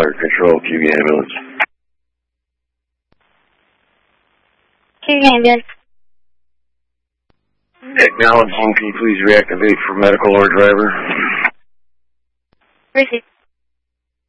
Fire Control, QV ambulance. QV ambulance. Acknowledging, can you please reactivate for medical or driver? Receive.